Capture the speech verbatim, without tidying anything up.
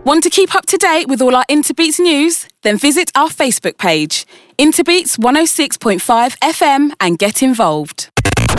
Want to keep up to date with all our Interbeats news? Then visit our Facebook page, Interbeats one oh six point five F M, and get involved.